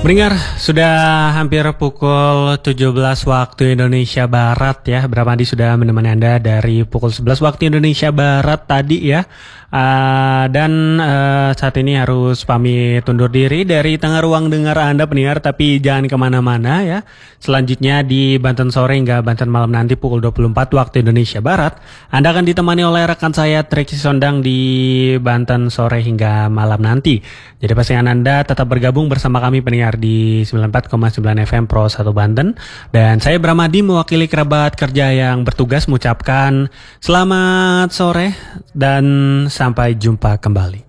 Pendengar, sudah hampir pukul 17 waktu Indonesia Barat ya. Bramadi sudah menemani Anda dari pukul 11 waktu Indonesia Barat tadi ya. Saat ini harus pamit undur diri dari tengah ruang dengar Anda pendengar, tapi jangan kemana-mana ya. Selanjutnya di Banten Sore hingga Banten Malam nanti pukul 24 waktu Indonesia Barat, Anda akan ditemani oleh rekan saya Triksi Sondang di Banten Sore hingga Malam nanti. Jadi pastikan Anda tetap bergabung bersama kami pendengar di 94,9 FM Pro 1 Banten. Dan saya Bramadi mewakili kerabat kerja yang bertugas mengucapkan selamat sore dan sampai jumpa kembali.